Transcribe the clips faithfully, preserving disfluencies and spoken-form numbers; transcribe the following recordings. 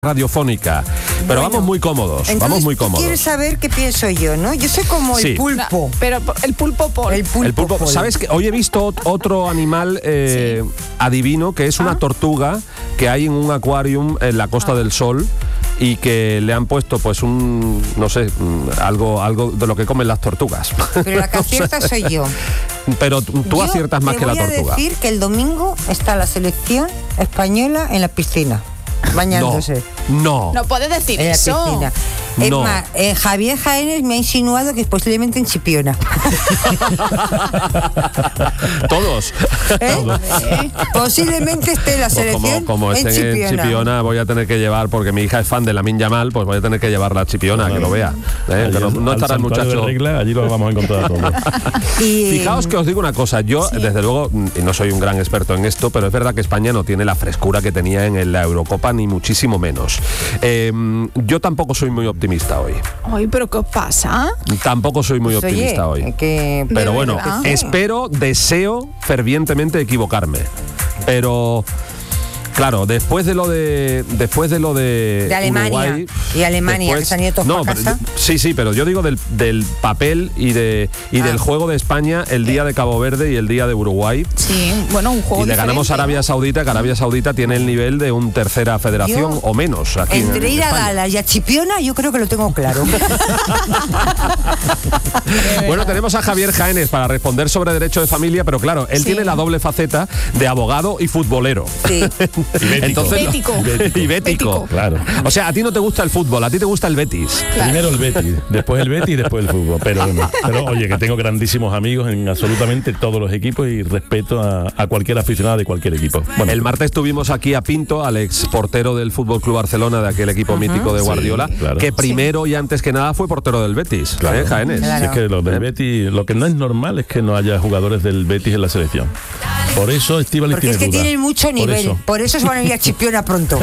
radiofónica, pero bueno, vamos muy cómodos, entonces, vamos muy cómodos. ¿Quieres saber qué pienso yo, no? Yo soy como sí. el pulpo. No, pero el pulpo pol. El pulpo, el pulpo pol. ¿Sabes qué? Hoy he visto otro animal eh, sí. adivino, que es una ah. tortuga que hay en un acuarium en la Costa ah. del Sol y que le han puesto pues un, no sé, algo algo de lo que comen las tortugas. Pero la que acierta o sea, soy yo. Pero tú yo aciertas más que la tortuga. Voy a decir que el domingo está la selección española en la piscina. Bañándose. No. No puedes decir en la eso. Piscina. Es no. más, eh, Javier Jaénes me ha insinuado que posiblemente en Chipiona. Todos. ¿Eh? ¿Eh? Posiblemente esté la selección pues como, como en estén Chipiona. en Chipiona voy a tener que llevar, porque mi hija es fan de Lamine Yamal, pues voy a tener que llevarla a Chipiona, no, que lo vea. ¿eh? Allí, que no, no estará el muchacho. Regla, allí lo vamos a encontrar todo. Y, Fijaos que os digo una cosa, yo sí. desde luego, y no soy un gran experto en esto, pero es verdad que España no tiene la frescura que tenía en la Eurocopa, ni muchísimo menos. Eh, yo tampoco soy muy optimista hoy. Ay, pero ¿qué os pasa? pues Tampoco soy muy optimista oye, hoy. Que, pero bueno, verdad? espero, deseo fervientemente equivocarme. Pero claro, después de lo de después de lo de, de Alemania Uruguay, y Alemania después, que se han ido todos no, para casa. Pero, sí, sí, pero yo digo del, del papel y de y ah. del juego de España el día de Cabo Verde y el día de Uruguay. Sí, bueno, un juego y le ganamos a Arabia ¿no? Saudita, que Arabia Saudita tiene el nivel de un tercera federación yo, o menos aquí entre en, ir en a Dallas y a Chipiona yo creo que lo tengo claro. Bueno, tenemos a Javier Jaénes para responder sobre derecho de familia, pero claro, él sí. tiene la doble faceta de abogado y futbolero. Sí. Y entonces bético. Y bético. bético. Claro. O sea, a ti no te gusta el fútbol, a ti te gusta el Betis. Claro. Primero el Betis, después el Betis y después el fútbol. Pero, pero oye, que tengo grandísimos amigos en absolutamente todos los equipos y respeto a, a cualquier aficionado de cualquier equipo. Bueno, el martes tuvimos aquí a Pinto, al ex portero del F C Barcelona, de aquel equipo uh-huh. mítico de Guardiola, sí, claro. que primero sí. y antes que nada fue portero del Betis, claro. ¿eh, Jaénes? Claro. Si es que lo del Betis, lo que no es normal es que no haya jugadores del Betis en la selección. Por eso Estíbaliz tiene Porque es que duda. tienen mucho nivel, por eso, por eso se van a ir a Chipiona pronto.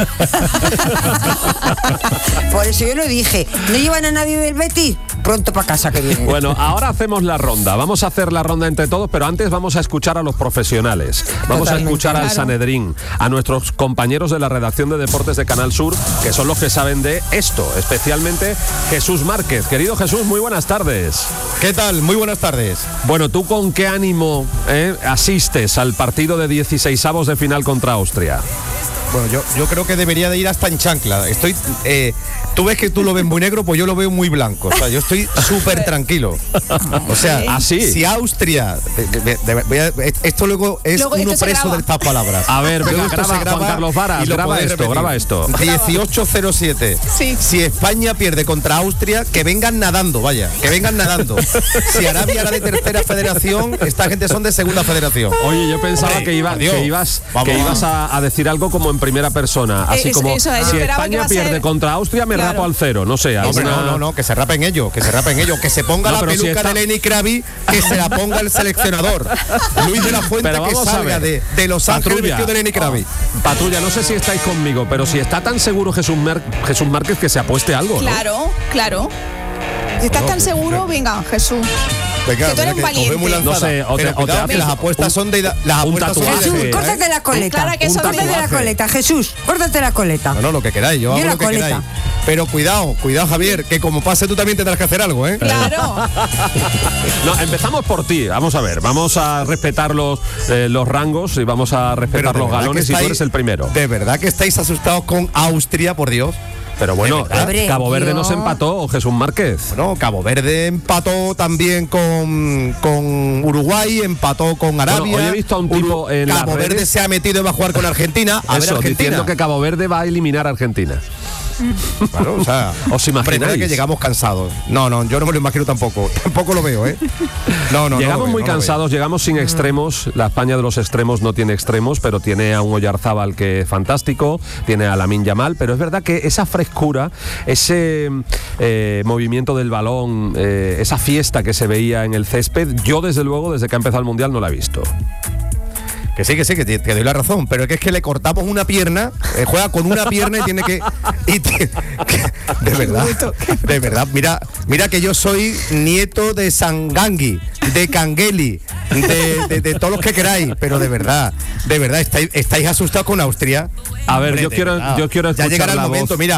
Por eso yo lo dije, no llevan a nadie del Betis, pronto para casa que vienen. Bueno, ahora hacemos la ronda, vamos a hacer la ronda entre todos, pero antes vamos a escuchar a los profesionales. Vamos Totalmente, a escuchar claro. al Sanedrín, a nuestros compañeros de la redacción de deportes de Canal Sur, que son los que saben de esto, especialmente Jesús Márquez. Querido Jesús, muy buenas tardes. ¿Qué tal? Muy buenas tardes. Bueno, ¿tú con qué ánimo eh, asistes al partido de dieciseisavos de final contra Austria? Bueno, yo, yo creo que debería de ir hasta en chancla. Estoy, eh, tú ves que tú lo ves muy negro, pues yo lo veo muy blanco. O sea, yo estoy súper tranquilo. O sea, ¿así? Si Austria, de, de, de, de, esto luego es luego uno preso de estas palabras. A ver, venga, graba, graba, Juan Carlos Vara, graba esto, repetir. graba esto. dieciocho cero siete. Sí. Si España pierde contra Austria, que vengan nadando, vaya, que vengan nadando. Si Arabia era de tercera federación, esta gente son de segunda federación. Oye, yo pensaba Hombre, que, iba, que ibas, que ibas a, a decir algo como en primera persona, así es, como eso, si España pierde ser... contra Austria me claro. rapo al cero, no sé. Alguna... No, no, no, que se rapen ellos, que se rapen ellos, que se ponga no, la peluca si está... de Lenny Kravitz, que se la ponga el seleccionador. Luis de la Fuente que salga de, de Los Ángeles vestido de Lenny Kravitz. Oh. Patrulla, no sé si estáis conmigo, pero si está tan seguro Jesús, Mer... Jesús Márquez que se apueste algo, ¿no? Claro, claro. Si estás tan seguro, venga, Jesús. Venga, que tú eres un valiente. No sé, o te, o te que las apuestas son de las apuestas son Jesús, de, córtate la coleta. Claro que córtate la coleta, Jesús, córtate la coleta. No, no, lo que queráis, yo, yo hago lo que coleta. queráis. Pero cuidado, cuidado, Javier, que como pase tú también tendrás que hacer algo, ¿eh? Claro. No, empezamos por ti. Vamos a ver, vamos a respetar los, eh, los rangos y vamos a respetar los galones estáis, y tú eres el primero. ¿De verdad que estáis asustados con Austria, por Dios? Pero bueno, Hombre, Cabo Verde yo... nos empató, Jesús Márquez. Bueno, Cabo Verde empató también con, con Uruguay, empató con Arabia. Bueno, hoy he visto a un tipo Uru... en Cabo las Verde redes... se ha metido y va a jugar con Argentina. A Eso, ver Argentina. diciendo que Cabo Verde va a eliminar a Argentina. Claro, o sea, ¿os imagináis? Que llegamos cansados. No, no, yo no me lo imagino tampoco. Tampoco lo veo, ¿eh? No, no, llegamos no veo, muy no cansados, llegamos sin extremos. La España de los extremos no tiene extremos, pero tiene a un Oyarzábal que es fantástico, tiene a Lamine Yamal, pero es verdad que esa frescura, ese eh, movimiento del balón, eh, esa fiesta que se veía en el césped, yo desde luego, desde que ha empezado el Mundial, no la he visto. Que sí, que sí, que te, te doy la razón, pero es que es que le cortamos una pierna, eh, juega con una pierna y tiene que... Y te, que, de verdad, de verdad, mira, mira que yo soy nieto de Sangangui, de Cangeli, de, de, de todos los que queráis, pero de verdad, de verdad, estáis, estáis asustados con Austria. A ver, Hombre, yo quiero, verdad. yo quiero escuchar ya llegará el la momento, voz. mira.